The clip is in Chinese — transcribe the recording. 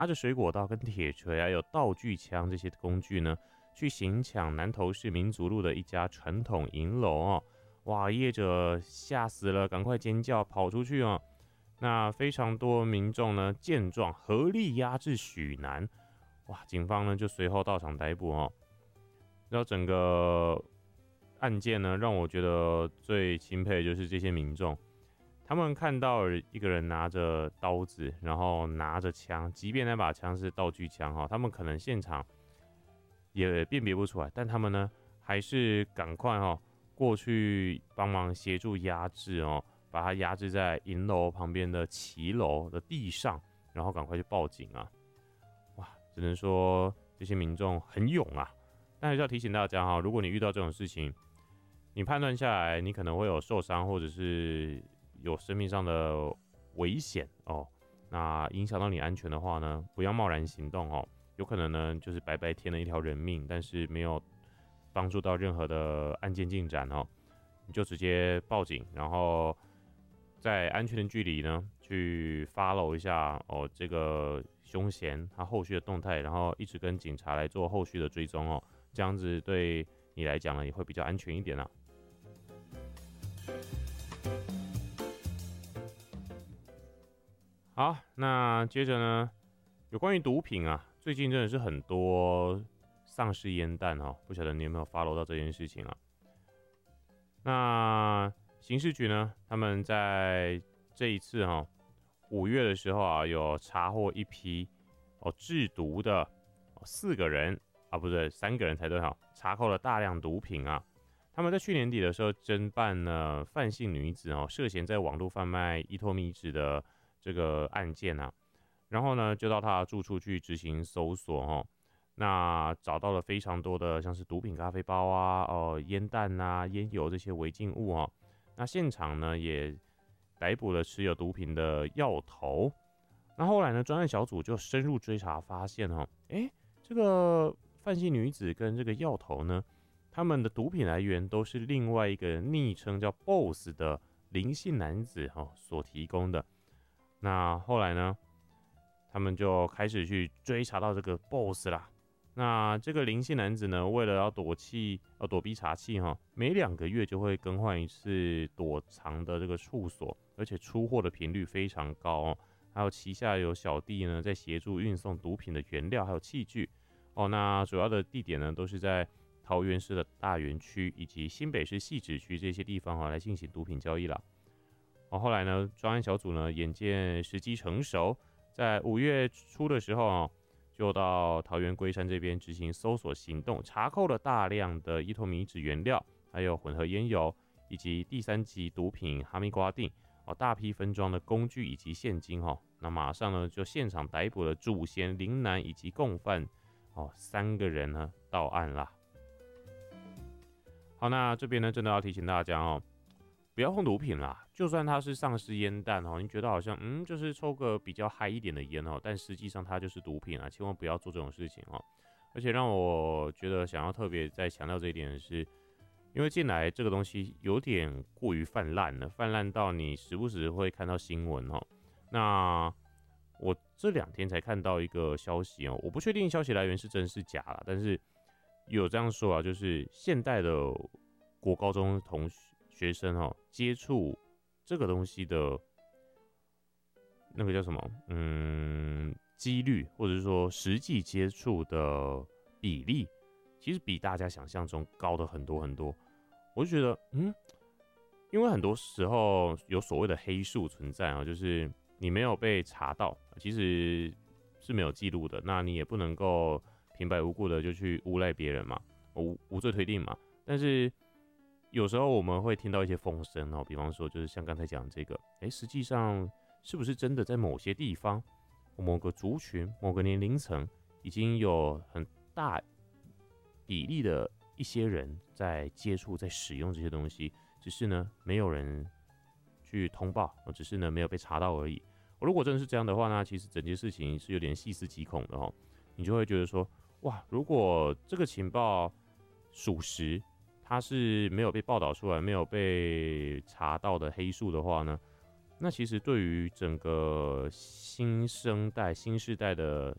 拿着水果刀跟铁锤还有道具枪这些工具呢，去行抢南投市民族路的一家传统银楼哦。哇，业者吓死了，赶快尖叫跑出去哦。那非常多民众呢见状合力压制许男，哇，警方呢就随后到场逮捕哦。然后整个案件呢，让我觉得最钦佩的就是这些民众，他们看到一个人拿着刀子，然后拿着枪，即便那把枪是道具枪哈，他们可能现场也辨别不出来，但他们呢还是赶快过去帮忙协助压制哦。把它压制在银楼旁边的骑楼的地上，然后赶快去报警啊！哇，只能说这些民众很勇啊。但还是要提醒大家哈，如果你遇到这种事情，你判断下来你可能会有受伤，或者是有生命上的危险哦，那影响到你安全的话呢，不要贸然行动哦。有可能呢就是白白添了一条人命，但是没有帮助到任何的案件进展哦，你就直接报警，然后在安全的距离呢，去 follow 一下哦这个凶嫌他后续的动态，然后一直跟警察来做后续的追踪哦，这样子对你来讲呢也会比较安全一点啦。好，那接着呢，有关于毒品啊，最近真的是很多丧尸烟弹哦，不晓得你有没有 follow 到这件事情啊？那刑事局呢，他们在这一次5月的时候啊，有查获一批制毒的4个人啊，不对，3个人才对哈，查扣了大量毒品啊。他们在去年底的时候侦办了范姓女子涉嫌在网络贩卖依托米脂的这个案件啊，然后呢就到他的住处去执行搜索那找到了非常多的像是毒品咖啡包啊、烟弹啊、烟油这些违禁物那现场呢也逮捕了持有毒品的药头。那后来呢，专案小组就深入追查，发现这个范姓女子跟这个药头呢，他们的毒品来源都是另外一个昵称叫 Boss 的林姓男子所提供的。那后来呢，他们就开始去追查到这个 Boss 啦。那这个林姓男子呢，为了要躲避查缉每2个月就会更换一次躲藏的这个处所，而且出货的频率非常高还有旗下有小弟呢在协助运送毒品的原料还有器具那主要的地点呢都是在桃园市的大园区以及新北市汐止区这些地方来进行毒品交易啦。后来呢，专案小组呢眼见时机成熟，在5月初的时候就到桃园龟山这边执行搜索行动，查扣了大量的依托米脂原料，还有混合烟油以及第3级毒品哈密瓜定大批分装的工具以及现金那马上呢就现场逮捕了主嫌林男以及共犯3个人呢到案啦。好，那这边呢真的要提醒大家不要碰毒品啦，就算它是丧尸烟弹你觉得好像就是抽个比较嗨一点的烟但实际上它就是毒品啊，千万不要做这种事情而且让我觉得想要特别再强调这一点的是，因为近来这个东西有点过于泛滥了，泛滥到你时不时会看到新闻那我这2天才看到一个消息我不确定消息来源是真是假啦，但是有这样说就是现代的国高中学生接触这个东西的那个叫什么几率，或者是说实际接触的比例，其实比大家想象中高的很多很多。我就觉得因为很多时候有所谓的黑数存在就是你没有被查到，其实是没有记录的，那你也不能够平白无故的就去诬赖别人嘛，无罪推定嘛。但是有时候我们会听到一些风声比方说就是像刚才讲这个实际上是不是真的在某些地方某个族群某个年龄层已经有很大比例的一些人在接触在使用这些东西，只是呢没有人去通报，只是呢没有被查到而已。如果真的是这样的话呢，其实整件事情是有点细思极恐的你就会觉得说哇，如果这个情报属实，它是没有被报道出来没有被查到的黑数的话呢，那其实对于整个新世代的